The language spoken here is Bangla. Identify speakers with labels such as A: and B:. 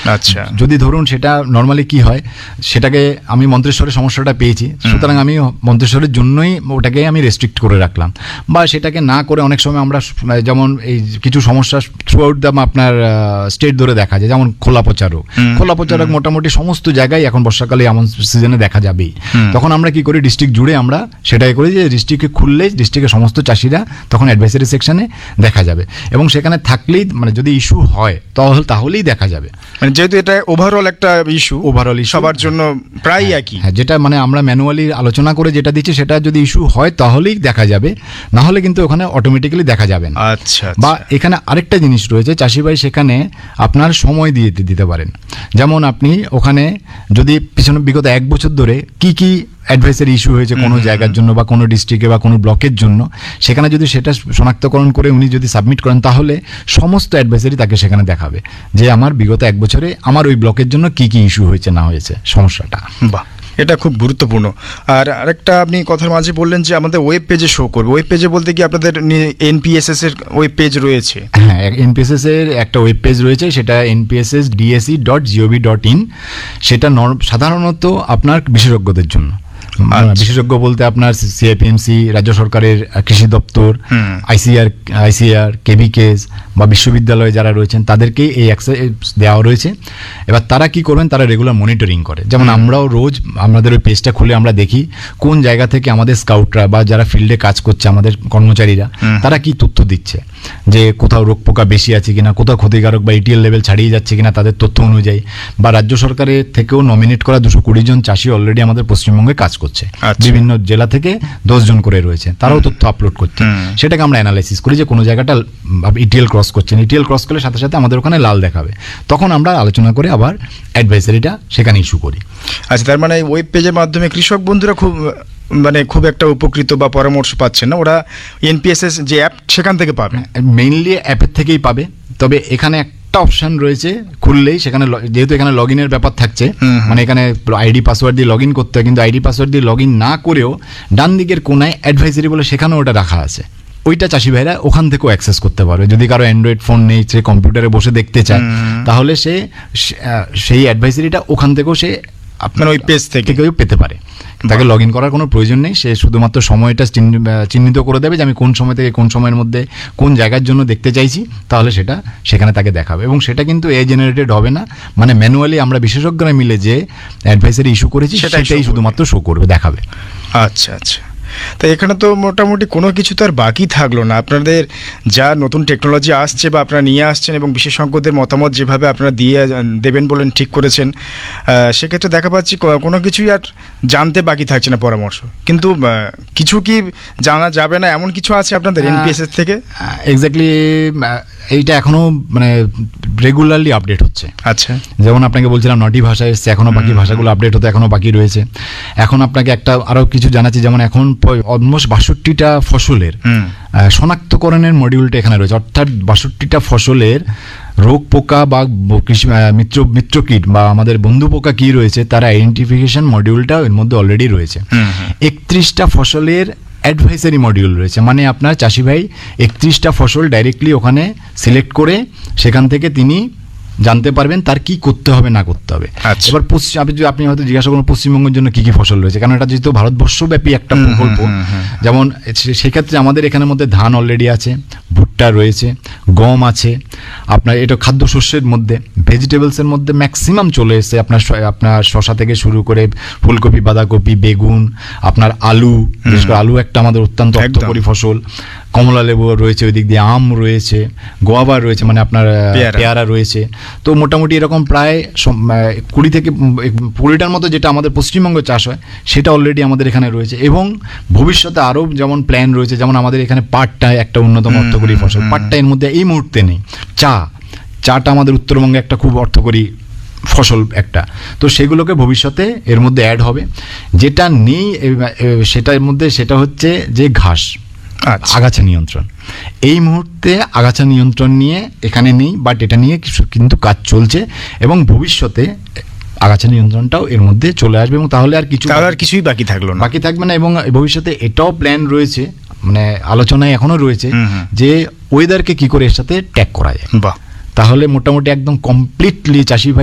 A: আচ্ছা,
B: যদি ধরুন সেটা নর্মালি কি হয়, সেটাকে আমি মন্ত্রেশ্বরের সমস্যাটা পেয়েছি, সুতরাং আমি মন্ত্রেশ্বরের জন্যই ওটাকে আমি রেস্ট্রিক্ট করে রাখলাম, বা সেটাকে না করে অনেক সময় আমরা যেমন এই কিছু সমস্যা থ্রু আউট দ্য আপনার স্টেট ধরে দেখা যায়, যেমন খোলা পচা রোগ মোটামুটি সমস্ত জায়গায় এখন বর্ষাকালে এমন সিজনে দেখা যাবেই। তখন আমরা কি করি, ডিস্ট্রিক্ট জুড়ে আমরা সেটাই করি যে ডিস্ট্রিক্টে খুললেই ডিস্ট্রিক্টের সমস্ত চাষিরা তখন অ্যাডভাইসারি সেকশনে দেখা যাবে, এবং সেখানে থাকলেই মানে যদি ইস্যু হয় তাহলেই দেখা যাবে।
A: মানে যেহেতু এটা ওভারঅল একটা ইস্যু, সবার জন্য প্রায় একই,
B: হ্যাঁ, যেটা মানে আমরা ম্যানুয়ালি আলোচনা করে যেটা দিচ্ছি সেটা যদি ইস্যু হয় তাহলেই দেখা যাবে, না হলে কিন্তু ওখানে অটোমেটিক্যালি দেখা যাবে না।
A: আচ্ছা,
B: বা এখানে আরেকটা জিনিস রয়েছে, চাষি ভাই সেখানে আপনার সময় দিয়ে দিতে পারেন। যেমন আপনি ওখানে যদি পিছনে বিগত 1 বছর ধরে কি অ্যাডভাইসারি ইস্যু হয়েছে কোনো জায়গার জন্য বা কোনো ডিস্ট্রিক্টে বা কোনো ব্লকের জন্য, সেখানে যদি সেটা শনাক্তকরণ করে উনি যদি সাবমিট করেন, তাহলে সমস্ত অ্যাডভাইসারি তাকে সেখানে দেখাবে যে আমার বিগত 1 বছরে আমার ওই ব্লকের জন্য কি ইস্যু হয়েছে না হয়েছে সমস্যাটা।
A: বাহ, এটা খুব গুরুত্বপূর্ণ। আর আরেকটা আপনি কথার মাঝে বললেন যে আমাদের ওয়েব পেজে শো করবে। ওয়েব পেজে বলতে কি আপনাদের এনপিএসএস এর ওয়েব পেজ রয়েছে?
B: হ্যাঁ, এনপিএসএস এর একটা ওয়েব পেজ rয়েছে, সেটা npssdse.gov.in। সেটা সাধারণত আপনার বিশেষজ্ঞদের জন্য। বিশেষজ্ঞ বলতে আপনার সিআইপিএমসি, রাজ্য সরকারের কৃষি দপ্তর, আইসিআর, কেভিকেস বা বিশ্ববিদ্যালয়ে যারা রয়েছেন তাদেরকেই এই অ্যাক্সেস দেওয়া রয়েছে। এবার তারা কি করবেন, তারা রেগুলার মনিটরিং করে। যেমন আমরাও রোজ আমাদের ওই পেজটা খুলে আমরা দেখি কোন জায়গা থেকে আমাদের স্কাউটরা বা যারা ফিল্ডে কাজ করছে আমাদের কর্মচারীরা তারা কি তথ্য দিচ্ছে, যে কোথাও রোগ পোকা বেশি আছে কিনা, কোথাও ক্ষতিকারক বা ইটিএল লেভেল ছাড়িয়ে যাচ্ছে কিনা তাদের তথ্য অনুযায়ী। বা রাজ্য সরকারের থেকেও নমিনেট করা 220 জন চাষি অলরেডি আমাদের পশ্চিমবঙ্গে কাজ করছে, বিভিন্ন জেলা থেকে 10 জন করে রয়েছে, তারাও তথ্য আপলোড করছে। সেটাকে আমরা অ্যানালাইসিস করি যে কোনো জায়গাটা ইটিএল ক্রস করছেন, ইটিএল ক্রস করলে সাথে সাথে আমাদের ওখানে লাল দেখাবে, তখন আমরা আলোচনা করে আবার অ্যাডভাইসারিটা সেখানে ইস্যু করি।
A: আচ্ছা, তার মানে ওয়েব পেজের মাধ্যমে কৃষক বন্ধুরা খুব একটা উপকৃত বা পরামর্শ পাচ্ছেন না, ওরা এনপিএসএস যে অ্যাপ সেখান থেকে পাবে,
B: মেইনলি অ্যাপের থেকেই পাবে। তবে এখানে একটা অপশন রয়েছে, খুললেই সেখানে যেহেতু এখানে লগ ইনের ব্যাপার থাকছে, মানে এখানে আইডি পাসওয়ার্ড দিয়ে লগ ইন করতে হয়, কিন্তু আইডি পাসওয়ার্ড দিয়ে লগ ইন না করেও ডান দিকের কোনায় অ্যাডভাইসারি বলে সেখানেও ওটা রাখা আছে, ওইটা চাষি ভাইরা ওখান থেকেও অ্যাক্সেস করতে পারবে। যদি কারো অ্যান্ড্রয়েড ফোন নেই, সে কম্পিউটারে বসে দেখতে চায়, তাহলে সে সেই অ্যাডভাইসারিটা ওখান থেকেও সে আপনার ওই পেজ থেকে পেতে পারে। তাকে লগ ইন করার কোনো প্রয়োজন নেই, সে শুধুমাত্র সময়টা চিহ্নিত করে দেবে যে আমি কোন সময় থেকে কোন সময়ের মধ্যে কোন জায়গার জন্য দেখতে চাইছি, তাহলে সেটা সেখানে তাকে দেখাবে। এবং সেটা কিন্তু এআই জেনারেটেড হবে না, মানে ম্যানুয়ালি আমরা বিশেষজ্ঞরা মিলে যে অ্যাডভাইসারি ইস্যু করেছি সেটাই শুধুমাত্র শো করবে, দেখাবে।
A: আচ্ছা আচ্ছা, তো এখানে তো মোটামুটি কোনো কিছু তো আর বাকি থাকলো না। আপনাদের যা নতুন টেকনোলজি আসছে বা আপনারা নিয়ে আসছেন এবং বিশেষজ্ঞদের মতামত যেভাবে আপনারা দেবেন বলেন ঠিক করেছেন, সেক্ষেত্রে দেখা পাচ্ছি কোনো কিছুই আর জানতে বাকি থাকছে না পরামর্শ। কিন্তু কিছু কি জানা যাবে না এমন কিছু আছে আপনাদের এনপিএসএস থেকে?
B: এক্স্যাক্টলি, এইটা এখনো মানে রেগুলারলি আপডেট হচ্ছে।
A: আচ্ছা,
B: যেমন আপনাকে বলছিলাম 9টি ভাষা এসছে, এখনো বাকি ভাষাগুলো আপডেট হতে এখনো বাকি রয়েছে। এখন আপনাকে একটা আরো কিছু জানাচ্ছি, যেমন এখন অলমোস্ট 62টা ফসলের শনাক্তকরণের মডিউলটা এখানে রয়েছে, অর্থাৎ 62টা ফসলের রোগ পোকা বা কৃষি মিত্র কীট বা আমাদের বন্ধু পোকা কি রয়েছে তার আইডেন্টিফিকেশন মডিউলটা এর মধ্যে অলরেডি রয়েছে। 31টা ফসলের অ্যাডভাইসারি মডিউল রয়েছে, মানে আপনার চাষি ভাই 31টা ফসল ডাইরেক্টলি ওখানে সিলেক্ট করে সেখান থেকে তিনি জানতে পারবেন তার কি করতে হবে না করতে হবে। এবার আপনি হয়তো জিজ্ঞাসা করুন পশ্চিমবঙ্গের জন্য কি কি ফসল রয়েছে, কারণ এটা যেহেতু ভারতবর্ষব্যাপী একটা প্রকল্প। যেমন সেক্ষেত্রে আমাদের এখানের মধ্যে ধান অলরেডি আছে, ভুট্টা রয়েছে, গম আছে, আপনার এটা খাদ্যশস্যের মধ্যে। ভেজিটেবলসের মধ্যে ম্যাক্সিমাম চলে এসছে, আপনার শশা থেকে শুরু করে ফুলকপি, বাঁধাকপি, বেগুন, আপনার আলু, বিশেষ করে আলু একটা আমাদের অত্যন্ত অর্থকরী ফসল, কমলা লেবু রয়েছে, ওই দিক দিয়ে আম রয়েছে, গোয়াবা রয়েছে, মানে আপনার পেয়ারা রয়েছে। তো মোটামুটি এরকম প্রায় 20 থেকে 20টার মতো যেটা আমাদের পশ্চিমবঙ্গে চাষ হয় সেটা অলরেডি আমাদের এখানে রয়েছে। এবং ভবিষ্যতে আরও যেমন প্ল্যান রয়েছে, যেমন আমাদের এখানে পাটটা একটা অন্যতম অর্থকরী ফসল, পাটটা এর মধ্যে এই মুহূর্তে নেই। চাটা আমাদের উত্তরবঙ্গে একটা খুব অর্থকরী ফসল একটা, তো সেগুলোকে ভবিষ্যতে এর মধ্যে অ্যাড হবে। যেটা নেই সেটার মধ্যে সেটা হচ্ছে যে ঘাস, আগাছা নিয়ন্ত্রণ। এই মুহূর্তে আগাছা নিয়ন্ত্রণ নিয়ে এখানে নেই, বাট এটা নিয়ে কিন্তু কাজ চলছে এবং ভবিষ্যতে আগাছা নিয়ন্ত্রণটাও এর মধ্যে চলে আসবে এবং তাহলে আর কিছুই বাকি থাকবে না। এবং ভবিষ্যতে এটাও প্ল্যান রয়েছে, মানে আলোচনায় এখনো রয়েছে যে ওয়েদারকে কি করে এর সাথে ট্যাগ করা যায়। তাহলে মোটামুটি একদম কমপ্লিটলি চাষি ভাই